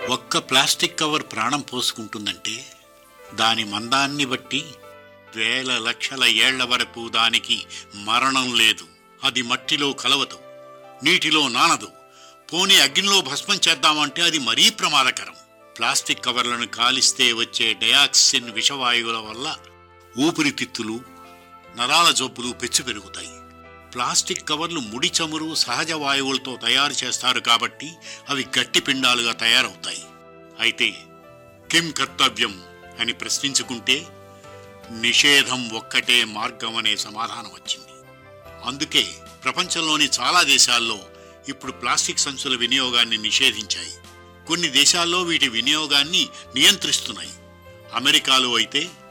ఒక్క plastic cover ప్రాణం పోసుకుంటుందంటే దాని మందాన్ని బట్టి వేల లక్షల ఏళ్ల వరకు దానికి మరణం లేదు. అది మట్టిలో కలవదు, నీటిలో నానదు. పోనీ అగ్నిలో భస్మం చేద్దామంటే అది మరీ ప్రమాదకరం. ప్లాస్టిక్ కవర్లను కాలిస్తే వచ్చే డయాక్సిన్ విషవాయువుల వల్ల ఊపిరితిత్తులు, నరాల జబ్బులు పెచ్చు పెరుగుతాయి. ప్లాస్టిక్ కవర్లు ముడి చమురు, సహజ వాయువులతో తయారు చేస్తారు కాబట్టి అవి గట్టి పిండాలుగా తయారవుతాయి. అయితే కిం కర్తవ్యం అని ప్రశ్నించుకుంటే నిషేధం ఒక్కటే మార్గం అనే సమాధానం వచ్చింది. అందుకే ప్రపంచంలోని చాలా దేశాల్లో ఇప్పుడు ప్లాస్టిక్ సంచుల వినియోగాన్ని నిషేధించాయి. కొన్ని దేశాల్లో వీటి వినియోగాన్ని నియంత్రిస్తున్నాయి. అమెరికాలో అయితే